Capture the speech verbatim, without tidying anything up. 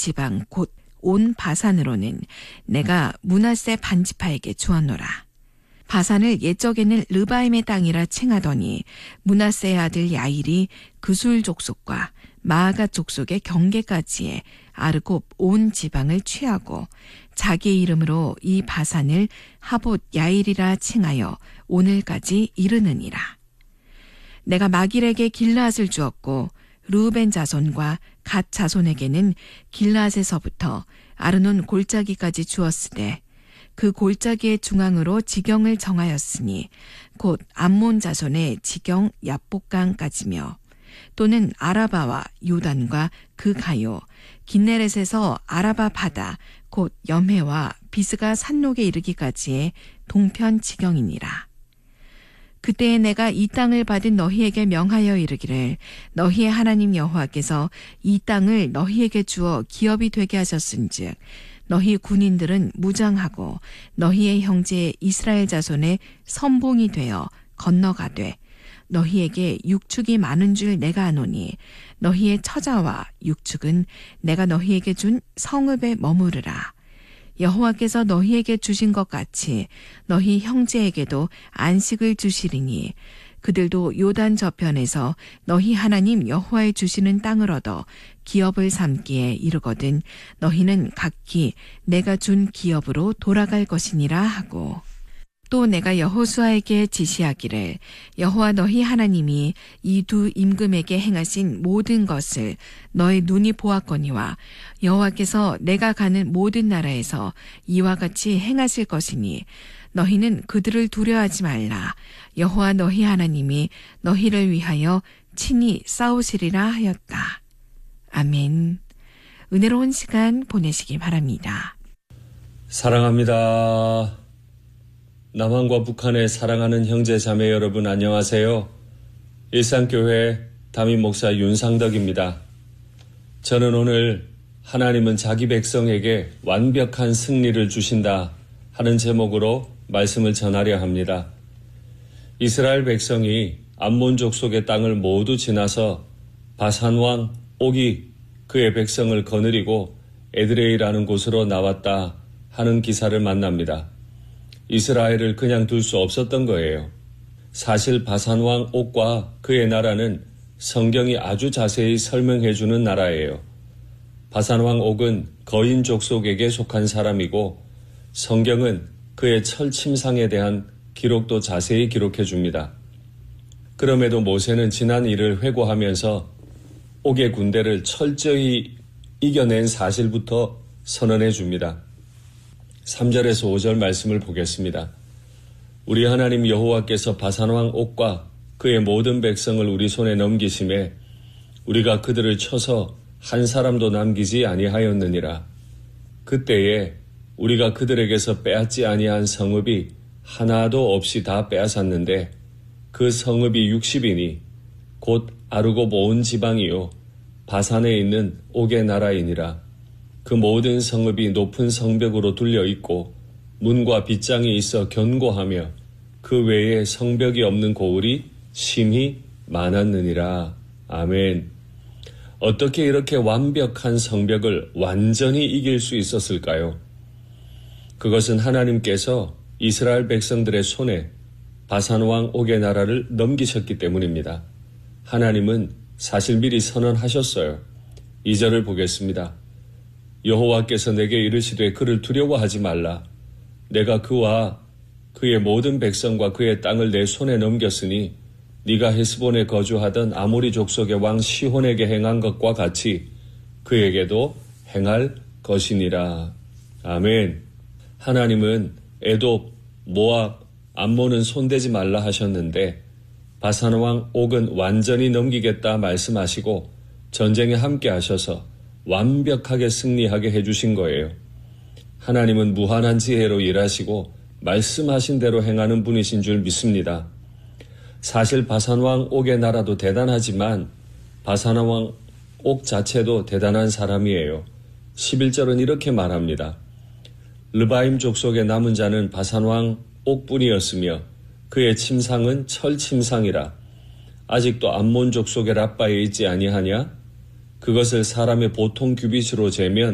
지방 곧 온 바산으로는 내가 므낫세 반지파에게 주었노라. 바산을 옛적에는 르바임의 땅이라 칭하더니 므낫세의 아들 야일이 그술 족속과 마아가 족속의 경계까지에 아르곱 온 지방을 취하고 자기 이름으로 이 바산을 하봇 야일이라 칭하여 오늘까지 이르느니라. 내가 마길에게 길르앗을 주었고 르우벤 자손과 갓 자손에게는 길르앗에서부터 아르논 골짜기까지 주었으되 그 골짜기의 중앙으로 지경을 정하였으니 곧 암몬 자손의 지경 야복강까지며 또는 아라바와 요단과 그 가요 긴네렛에서 아라바 바다 곧 염해와 비스가 산록에 이르기까지의 동편 지경이니라. 그때에 내가 이 땅을 받은 너희에게 명하여 이르기를 너희의 하나님 여호와께서 이 땅을 너희에게 주어 기업이 되게 하셨은즉 너희 군인들은 무장하고 너희의 형제 이스라엘 자손의 선봉이 되어 건너가되 너희에게 육축이 많은 줄 내가 아노니 너희의 처자와 육축은 내가 너희에게 준 성읍에 머무르라. 여호와께서 너희에게 주신 것 같이 너희 형제에게도 안식을 주시리니 그들도 요단 저편에서 너희 하나님 여호와의 주시는 땅을 얻어 기업을 삼기에 이르거든 너희는 각기 내가 준 기업으로 돌아갈 것이니라 하고 또 내가 여호수아에게 지시하기를 여호와 너희 하나님이 이 두 임금에게 행하신 모든 것을 너의 눈이 보았거니와 여호와께서 내가 가는 모든 나라에서 이와 같이 행하실 것이니 너희는 그들을 두려워하지 말라. 여호와 너희 하나님이 너희를 위하여 친히 싸우시리라 하였다. 아멘. 은혜로운 시간 보내시기 바랍니다. 사랑합니다. 남한과 북한의 사랑하는 형제 자매 여러분 안녕하세요. 일상교회 담임 목사 윤상덕입니다. 저는 오늘 하나님은 자기 백성에게 완벽한 승리를 주신다 하는 제목으로 말씀을 전하려 합니다. 이스라엘 백성이 암몬 족속의 땅을 모두 지나서 바산 왕 옥이 그의 백성을 거느리고 에드레이라는 곳으로 나왔다 하는 기사를 만납니다. 이스라엘을 그냥 둘 수 없었던 거예요. 사실 바산 왕 옥과 그의 나라는 성경이 아주 자세히 설명해주는 나라예요. 바산 왕 옥은 거인 족속에게 속한 사람이고 성경은 그의 철침상에 대한 기록도 자세히 기록해줍니다. 그럼에도 모세는 지난 일을 회고하면서 옥의 군대를 철저히 이겨낸 사실부터 선언해줍니다. 삼 절에서 오 절 말씀을 보겠습니다. 우리 하나님 여호와께서 바산왕 옥과 그의 모든 백성을 우리 손에 넘기심에 우리가 그들을 쳐서 한 사람도 남기지 아니하였느니라. 그때에 우리가 그들에게서 빼앗지 아니한 성읍이 하나도 없이 다 빼앗았는데 그 성읍이 육십이니 곧 아르곱 온 지방이요 바산에 있는 옥의 나라이니라. 그 모든 성읍이 높은 성벽으로 둘려 있고 문과 빗장이 있어 견고하며 그 외에 성벽이 없는 고을이 심히 많았느니라. 아멘. 어떻게 이렇게 완벽한 성벽을 완전히 이길 수 있었을까요? 그것은 하나님께서 이스라엘 백성들의 손에 바산왕 옥의 나라를 넘기셨기 때문입니다. 하나님은 사실 미리 선언하셨어요. 이 절을 보겠습니다. 여호와께서 내게 이르시되 그를 두려워하지 말라. 내가 그와 그의 모든 백성과 그의 땅을 내 손에 넘겼으니 네가 헤스본에 거주하던 아모리 족속의 왕 시혼에게 행한 것과 같이 그에게도 행할 것이니라. 아멘. 하나님은 에돔, 모압, 암몬은 손대지 말라 하셨는데 바산 왕 옥은 완전히 넘기겠다 말씀하시고 전쟁에 함께 하셔서 완벽하게 승리하게 해주신 거예요. 하나님은 무한한 지혜로 일하시고 말씀하신 대로 행하는 분이신 줄 믿습니다. 사실 바산왕 옥의 나라도 대단하지만 바산왕 옥 자체도 대단한 사람이에요. 십일 절은 이렇게 말합니다. 르바임 족속의 남은 자는 바산왕 옥뿐이었으며 그의 침상은 철침상이라. 아직도 암몬 족속의 랍바에 있지 아니하냐? 그것을 사람의 보통 규빗으로 재면